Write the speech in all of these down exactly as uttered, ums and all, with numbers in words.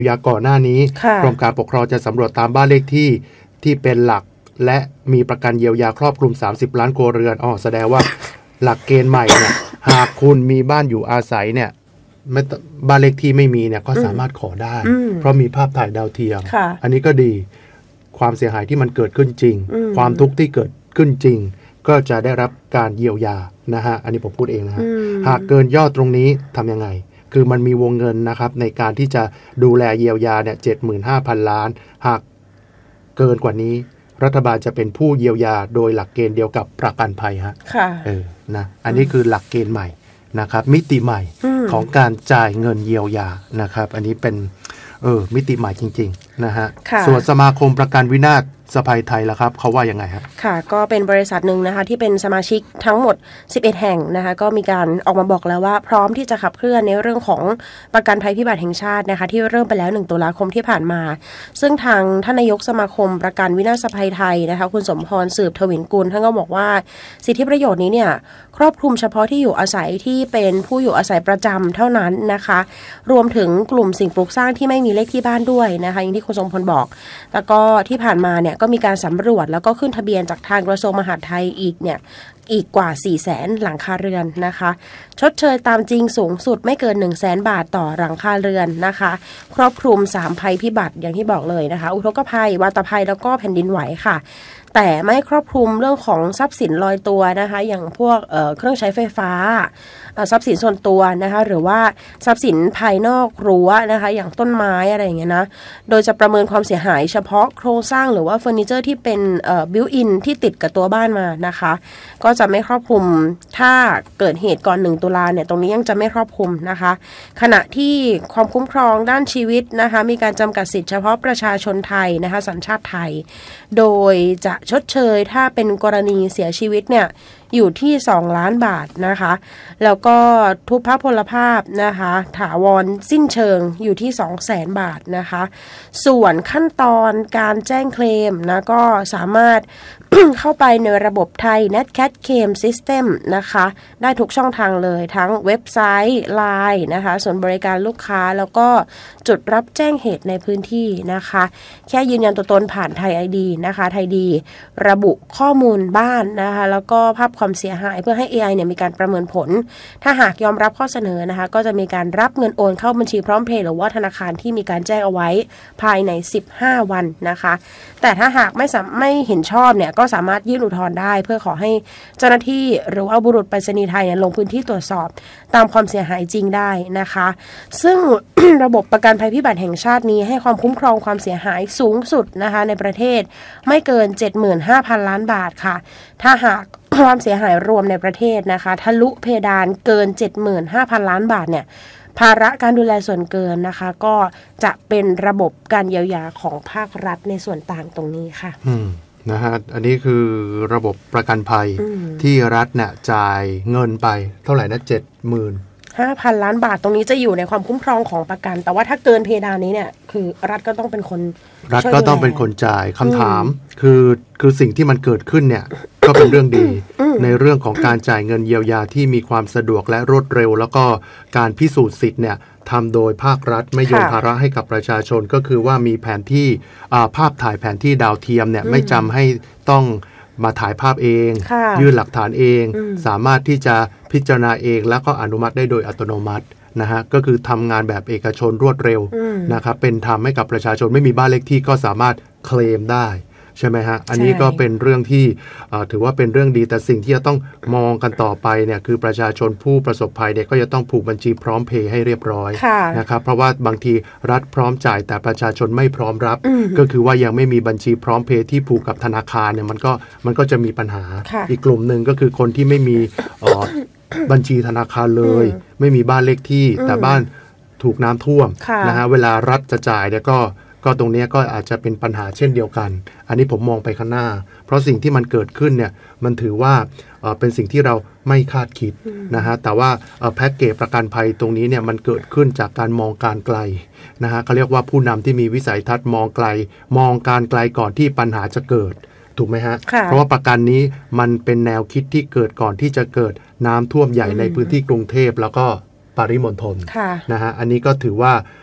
ยาก่อนหน้านี้กรมการปกครองจะสำรวจตามบ้านเลขที่ที่เป็นหลักและมีประกันเยียวยาครอบคลุมสามสิบล้านครัวเรือนอ๋อแสดงว่าหลักเกณฑ์ใหม่เนี่ยหากคุณมีบ้านอยู่อาศัยเนี่ยไม่บ้านเลขที่ไม่มีเนี่ยก็สามารถขอได้เพราะมีภาพถ่ายดาวเทียมอันนี้ก็ดีความเสียหายที่มันเกิดขึ้นจริงความทุกข์ที่เกิดขึ้นจริงก็จะได้รับการเยียวยานะฮะอันนี้ผมพูดเองนะฮะหากเกินยอดตรงนี้ทำยังไงคือมันมีวงเงินนะครับในการที่จะดูแลเยียวยาเนี่ย เจ็ดหมื่นห้าพัน ล้านหากเกินกว่านี้รัฐบาลจะเป็นผู้เยียวยาโดยหลักเกณฑ์เดียวกับประกันภัยฮะค่ะเออนะอันนี้คือหลักเกณฑ์ใหม่นะครับมิติใหม่ของการจ่ายเงินเยียวยานะครับอันนี้เป็นเออมิติใหม่จริงๆนะฮะส่วนสมาคมประกันวินาศสภัยไทยล่ะครับเขาว่ายังไงครับค่ะก็เป็นบริษัทหนึ่งนะคะที่เป็นสมาชิกทั้งหมดสิบเอ็ดแห่งนะคะก็มีการออกมาบอกแล้วว่าพร้อมที่จะขับเคลื่อนในเรื่องของประกันภัยพิบัติแห่งชาตินะคะที่เริ่มไปแล้วหนึ่งตุลาคมที่ผ่านมาซึ่งทางท่านนายกสมาคมประกันวินาศภัยไทยนะคะคุณสมพรสืบทวินกุลท่านก็บอกว่าสิทธิประโยชน์นี้เนี่ยครอบคลุมเฉพาะที่อยู่อาศัยที่เป็นผู้อยู่อาศัยประจำเท่านั้นนะคะรวมถึงกลุ่มสิ่งปลูกสร้างที่ไม่มีเลขที่บ้านด้วยนะคะอย่างที่คุณสมพรบอกแล้วก็ที่ผ่านมาเนี่ยก็มีการสำรวจแล้วก็ขึ้นทะเบียนจากทางกระทรวงมหาดไทยอีกเนี่ยอีกกว่า สี่แสน หลังคาเรือนนะคะชดเชยตามจริงสูงสุดไม่เกิน หนึ่งแสน บาทต่อหลังคาเรือนนะคะครอบคลุมสามภัยพิบัติอย่างที่บอกเลยนะคะอุทกภัยวาตภัยแล้วก็แผ่นดินไหวค่ะแต่ไม่ครอบคลุมเรื่องของทรัพย์สินลอยตัวนะคะอย่างพวก เอ่อ เครื่องใช้ไฟฟ้าทรัพย์สินส่วนตัวนะคะหรือว่าทรัพย์สินภายนอกรั้วนะคะอย่างต้นไม้อะไรอย่างเงี้ยนะโดยจะประเมินความเสียหายเฉพาะโครงสร้างหรือว่าเฟอร์นิเจอร์ที่เป็นเอ่อบิวอินที่ติดกับตัวบ้านมานะคะก็จะไม่ครอบคลุมถ้าเกิดเหตุก่อนหนึ่งตุลาเนี่ยตรงนี้ยังจะไม่ครอบคลุมนะคะขณะที่ความคุ้มครองด้านชีวิตนะคะมีการจำกัดสิทธิเฉพาะประชาชนไทยนะคะสัญชาติไทยโดยจะชดเชยถ้าเป็นกรณีเสียชีวิตเนี่ยอยู่ที่สองล้านบาทนะคะแล้วก็ทุพพลภาพนะคะถาวรสิ้นเชิงอยู่ที่ สองแสน บาทนะคะส่วนขั้นตอนการแจ้งเคลมนะก็สามารถ เข้าไปในระบบไทย Netcat Claim System นะคะได้ทุกช่องทางเลยทั้งเว็บไซต์ ไลน์ นะคะส่วนบริการลูกค้าแล้วก็จุดรับแจ้งเหตุในพื้นที่นะคะแค่ยืนยันตัวตนผ่านไทย ไอ ดี นะคะไทยดีระบุข้อมูลบ้านนะคะแล้วก็ภาพความเสียหายเพื่อให้ เอ ไอ เนี่ยมีการประเมินผลถ้าหากยอมรับข้อเสนอนะคะก็จะมีการรับเงินโอนเข้าบัญชีพร้อมเพย์หรือว่าธนาคารที่มีการแจ้งเอาไว้ภายในสิบห้าวันนะคะแต่ถ้าหากไม่ไม่เห็นชอบเนี่ยก็สามารถยื่นอุทธรณ์ได้เพื่อขอให้เจ้าหน้าที่หรือว่าบุรุษไปรษณีย์ไทยเนี่ยลงพื้นที่ตรวจสอบตามความเสียหายจริงได้นะคะซึ่ง ระบบประกันภัยพิบัติแห่งชาตินี้ให้ความคุ้มครองความเสียหายสูงสุดนะคะในประเทศไม่เกิน เจ็ดหมื่นห้าพัน ล้านบาทค่ะถ้าหากความเสียหายรวมในประเทศนะคะทะลุเพดานเกิน เจ็ดหมื่นห้าพัน ล้านบาทเนี่ยภาระการดูแลส่วนเกินนะคะก็จะเป็นระบบการเยียวยาของภาครัฐในส่วนต่างตรงนี้ค่ะอืมนะฮะอันนี้คือระบบประกันภัยที่รัฐเนี่ยจ่ายเงินไปเท่าไหร่นะ เจ็ดหมื่นห้าพัน ล้านบาทตรงนี้จะอยู่ในความคุ้มครองของประกันแต่ว่าถ้าเกินเพดานนี้เนี่ยคือรัฐก็ต้องเป็นคนรัฐก็ต้องเป็นคนจ่ายคำถามคือคือสิ่งที่มันเกิดขึ้นเนี่ยก็เป็นเรื่องดีในเรื่องของการจ่ายเงินเยียวยาที่มีความสะดวกและรวดเร็วแล้วก็การพิสูจน์สิทธิ์เนี่ยทำโดยภาครัฐไม่โยนภาระให้กับประชาชนก็คือว่ามีแผนที่ภาพถ่ายแผนที่ดาวเทียมเนี่ยไม่จำให้ต้องมาถ่ายภาพเองยื่นหลักฐานเองสามารถที่จะพิจารณาเองแล้วก็อนุมัติได้โดยอัตโนมัตินะฮะก็คือทำงานแบบเอกชนรวดเร็วนะครับเป็นธรรมให้กับประชาชนไม่มีบ้านเลขที่ก็สามารถเคลมได้ใช่ไหมฮะอันนี้ก็เป็นเรื่องที่ถือว่าเป็นเรื่องดีแต่สิ่งที่จะต้องมองกันต่อไปเนี่ยคือประชาชนผู้ประสบภัยเนี่ยก็จะต้องผูกบัญชีพร้อมเพย์ให้เรียบร้อยนะครับเพราะว่าบางทีรัฐพร้อมจ่ายแต่ประชาชนไม่พร้อมรับก็คือว่ายังไม่มีบัญชีพร้อมเพย์ที่ผูกกับธนาคารเนี่ยมันก็มันก็จะมีปัญหาอีกกลุ่มหนึ่งก็คือคนที่ไม่มีบัญชีธนาคารเลยไม่มีบ้านเลขที่แต่บ้านถูกน้ำท่วมนะฮะเวลารัฐจะจ่ายเนี่ยก็ก็ตรงนี้ก็อาจจะเป็นปัญหาเช่นเดียวกันอันนี้ผมมองไปข้างหน้าเพราะสิ่งที่มันเกิดขึ้นเนี่ยมันถือว่าเอ่อเป็นสิ่งที่เราไม่คาดคิดนะฮะแต่ว่าแพ็กเกจประกันภัยตรงนี้เนี่ยมันเกิดขึ้นจากการมองการไกลนะฮะเขาเรียกว่าผู้นำที่มีวิสัยทัศน์มองไกลมองการไกลก่อนที่ปัญหาจะเกิดถูกไหมฮะเพราะว่าประกันนี้มันเป็นแนวคิดที่เกิดก่อนที่จะเกิดน้ำท่วมใหญ่ในพื้นที่กรุงเทพแล้วก็ปริมณฑลนะฮะอันนี้ก็ถือว่า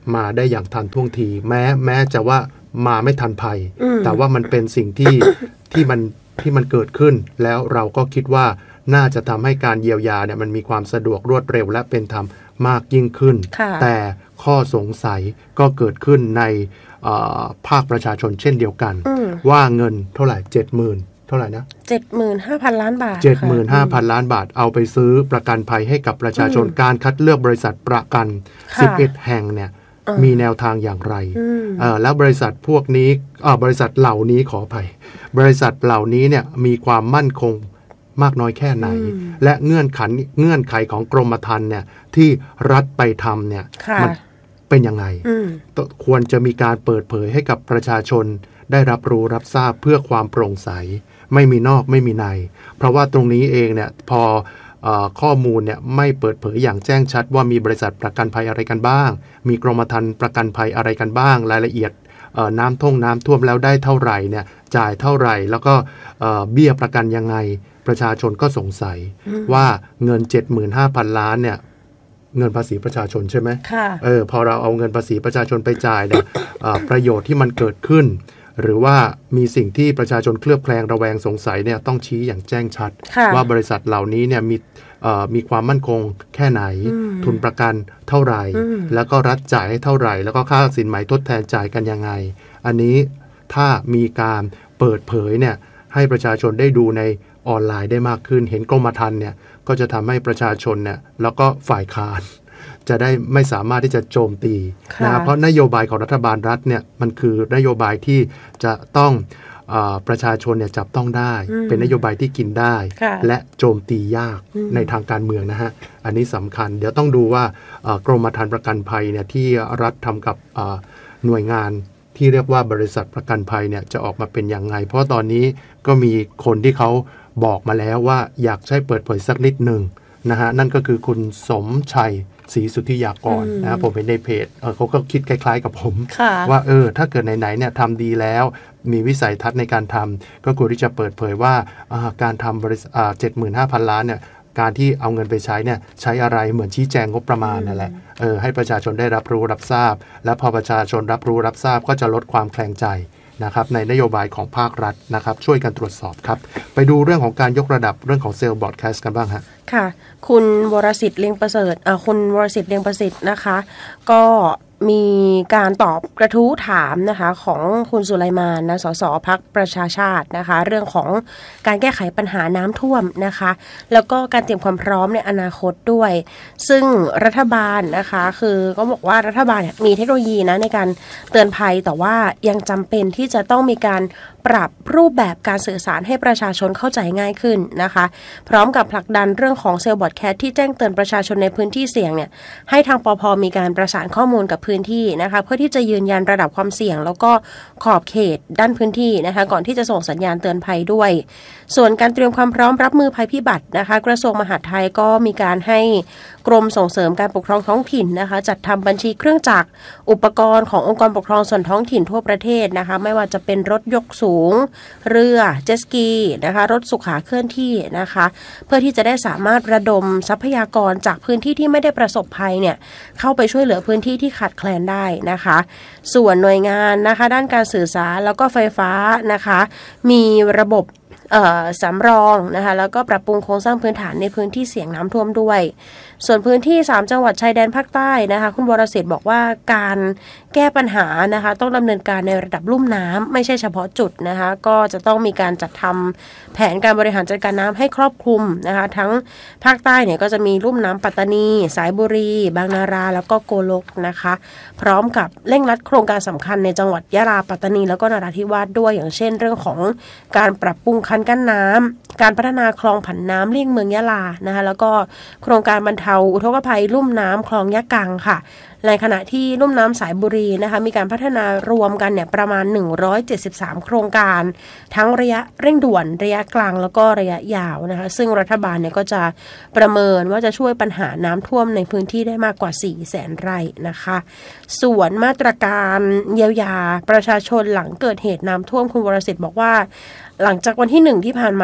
มาได้อย่างทันท่วงทีแม้แม้จะว่ามาไม่ทันภัยแต่ว่ามันเป็นสิ่งที่ที่มันที่มันเกิดขึ้นแล้วเราก็คิดว่าน่าจะทำให้การเยียวยาเนี่ยมันมีความสะดวกรวดเร็วและเป็นธรรมมากยิ่งขึ้นแต่ข้อสงสัยก็เกิดขึ้นในภาคประชาชนเช่นเดียวกันว่าเงินเท่าไหร่เจ็ดหมื่นเท่าไหร่นะเจ็ดหมื่นห้าพัน ล้านบาทเจ็ดหมื่นห้าพัน ล้านบาทเอาไปซื้อประกันภัยให้กับประชาชนการคัดเลือกบริษัทประกันสิบเอ็ดแห่งเนี่ยมีแนวทางอย่างไรแล้วบริษัทพวกนี้บริษัทเหล่านี้ขออภัยบริษัทเหล่านี้เนี่ยมีความมั่นคงมากน้อยแค่ไหนและเงื่อนไขเงื่อนไขของกรมธรรม์เนี่ยที่รัฐไปทำเนี่ยมันเป็นยังไงควรจะมีการเปิดเผยให้กับประชาชนได้รับรู้รับทราบเพื่อความโปร่งใสไม่มีนอกไม่มีในเพราะว่าตรงนี้เองเนี่ยพอข้อมูลเนี่ยไม่เปิดเผยอย่างแจ้งชัดว่ามีบริษัทประกันภัยอะไรกันบ้างมีกรมธรรม์ประกันภัยอะไรกันบ้างรายละเอียดน้ำท่วมน้ำท่วมแล้วได้เท่าไหร่เนี่ยจ่ายเท่าไหร่แล้วก็เบี้ยประกันยังไงประชาชนก็สงสัยว่าเงิน เจ็ดหมื่นห้าพัน ล้านเนี่ยเงินภาษีประชาชนใช่ไหมเออพอเราเอาเงินภาษีประชาชนไปจ่ายเนี่ยประโยชน์ที่มันเกิดขึ้นหรือว่ามีสิ่งที่ประชาชนเคลือบแคลงระแวงสงสัยเนี่ยต้องชี้อย่างแจ้งชัดว่าบริษัทเหล่านี้เนี่ยมีมีความมั่นคงแค่ไหนทุนประกันเท่าไหร่แล้วก็รัฐจ่ายให้เท่าไหร่แล้วก็ค่าสินไหมทดแทนจ่ายกันยังไงอันนี้ถ้ามีการเปิดเผยเนี่ยให้ประชาชนได้ดูในออนไลน์ได้มากขึ้นเห็นกรมธรรม์เนี่ยก็จะทำให้ประชาชนเนี่ยแล้วก็ฝ่ายค้านจะได้ไม่สามารถที่จะโจมตีนะเพราะนโยบายของรัฐบาลรัฐเนี่ยมันคือนโยบายที่จะต้องเอ่อประชาชนเนี่ยจับต้องได้เป็นนโยบายที่กินได้และโจมตียากในทางการเมืองนะฮะอันนี้สำคัญเดี๋ยวต้องดูว่ากรมธรรม์ประกันภัยเนี่ยที่รัฐทำกับหน่วยงานที่เรียกว่าบริษัทประกันภัยเนี่ยจะออกมาเป็นอย่างไรเพราะตอนนี้ก็มีคนที่เขาบอกมาแล้วว่าอยากให้เปิดเผยสักนิดหนึ่งนะฮะนั่นก็คือคุณสมชัยศรีสุทธิยากรนะผมเห็นในเพจ เออเขาก็คิดคล้ายๆกับผมว่าเออถ้าเกิดไหนๆเนี่ยทำดีแล้วมีวิสัยทัศน์ในการทำก็ควรที่จะเปิดเผยว่าการทำบริษัทเจ็ดหมื่นห้าพันล้านเนี่ยการที่เอาเงินไปใช้เนี่ยใช้อะไรเหมือนชี้แจงงบประมาณนั่นแหละเออให้ประชาชนได้รับรู้รับทราบและพอประชาชนรับรู้รับทราบก็จะลดความแคลงใจนะครับในนโยบายของภาครัฐนะครับช่วยกันตรวจสอบครับไปดูเรื่องของการยกระดับเรื่องของเซลล์บรอดแคสต์กันบ้างฮะค่ะคุณวรสิทธิ์เลียงประเสริฐอ่าคุณวรสิทธิ์เลียงประสิทธิ์นะคะก็มีการตอบกระทู้ถามนะคะของคุณสุไลมานนะสสพรรคประชาชาตินะคะเรื่องของการแก้ไขปัญหาน้ำท่วมนะคะแล้วก็การเตรียมความพร้อมในอนาคตด้วยซึ่งรัฐบาลนะคะคือก็บอกว่ารัฐบาลเนี่ยมีเทคโนโลยีนะในการเตือนภัยแต่ว่ายังจำเป็นที่จะต้องมีการปรับรูปแบบการสื่อสารให้ประชาชนเข้าใจง่ายขึ้นนะคะพร้อมกับผลักดันเรื่องของเซลล์บอร์ดแคสที่แจ้งเตือนประชาชนในพื้นที่เสี่ยงเนี่ยให้ทางปภ.มีการประสานข้อมูลกับพื้นที่นะคะเพื่อที่จะยืนยันระดับความเสี่ยงแล้วก็ขอบเขตด้านพื้นที่นะคะก่อนที่จะส่งสัญญาณเตือนภัยด้วยส่วนการเตรียมความพร้อมรับมือภัยพิบัตินะคะกระทรวงมหาดไทยก็มีการให้กรมส่งเสริมการปกครองท้องถิ่นนะคะจัดทำบัญชีเครื่องจักรอุปกรณ์ขององค์กรปกครองส่วนท้องถิ่นทั่วประเทศนะคะไม่ว่าจะเป็นรถยกสูงเรือเจ็ตสกีนะคะรถสุขาเคลื่อนที่นะคะเพื่อที่จะได้สามารถระดมทรัพยากรจากพื้นที่ที่ไม่ได้ประสบภัยเนี่ยเข้าไปช่วยเหลือพื้นที่ที่ขาดแคลนได้นะคะส่วนหน่วยงานนะคะด้านการสื่อสารแล้วก็ไฟฟ้านะคะมีระบบสำรองนะคะแล้วก็ปรับปรุงโครงสร้างพื้นฐานในพื้นที่เสี่ยงน้ำท่วมด้วยส่วนพื้นที่สามจังหวัดชายแดนภาคใต้นะคะคุณวรศิษฐ์บอกว่าการแก้ปัญหานะคะต้องดำเนินการในระดับลุ่มน้ำไม่ใช่เฉพาะจุดนะคะก็จะต้องมีการจัดทำแผนการบริหารจัดการน้ำให้ครอบคลุมนะคะทั้งภาคใต้เนี่ยก็จะมีลุ่มน้ำปัตตานีสายบุรีบางนาราแล้วก็โกลกนะคะพร้อมกับเร่งรัดโครงการสำคัญในจังหวัดยะลาปัตตานีแล้วก็นราธิวาสด้วยอย่างเช่นเรื่องของการปรับปรุงคันกั้นน้ำการพัฒนาคลองผันน้ำเลี่ยงเมืองยะลานะคะแล้วก็โครงการบรรเทาอุทกภัยลุ่มน้ำคลองยะกังค่ะในขณะที่ลุ่มน้ำสายบุรีนะคะมีการพัฒนารวมกันเนี่ยประมาณหนึ่งร้อยเจ็ดสิบสามโครงการทั้งระยะเร่งด่วนระยะกลางแล้วก็ระยะยาวนะคะซึ่งรัฐบาลเนี่ยก็จะประเมินว่าจะช่วยปัญหาน้ำท่วมในพื้นที่ได้มากกว่าสี่แสนไร่นะคะส่วนมาตรการเยียวยาประชาชนหลังเกิดเหตุน้ำท่วมคุณวรศิษฐ์บอกว่าหลังจากวันที่หนึ่งที่ผ่านมาเนี่ย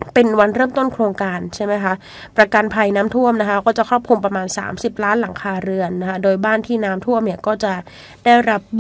เป็นวันเริ่มต้นโครงการใช่ไหมคะประกันภัยน้ำท่วมนะคะก็จะครอบคลุมประมาณสามสิบล้านหลังคาเรือนนะคะโดยบ้านที่น้ำท่วมเนี่ยก็จะได้รับ